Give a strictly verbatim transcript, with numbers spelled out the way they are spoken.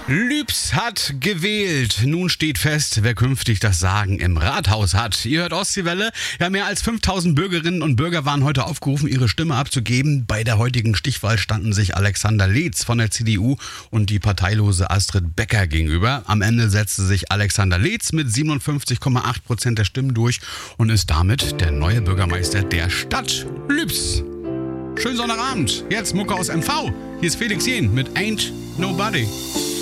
Lübs hat gewählt. Nun steht fest, wer künftig das Sagen im Rathaus hat. Ihr hört Ostseewelle. Ja, mehr als fünftausend Bürgerinnen und Bürger waren heute aufgerufen, ihre Stimme abzugeben. Bei der heutigen Stichwahl standen sich Alexander Leetz von der C D U und die parteilose Astrid Becker gegenüber. Am Ende setzte sich Alexander Leetz mit siebenundfünfzig Komma acht Prozent der Stimmen durch und ist damit der neue Bürgermeister der Stadt Lübs. Schönen Sonntagabend. Jetzt Mucke aus M V. Hier ist Felix Jähn mit Ain't Nobody.